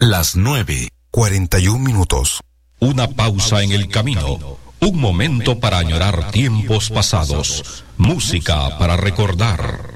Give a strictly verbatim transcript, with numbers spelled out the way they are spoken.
Las nueve, cuarenta y un minutos. Una pausa en el camino, un momento para añorar tiempos pasados, música para recordar.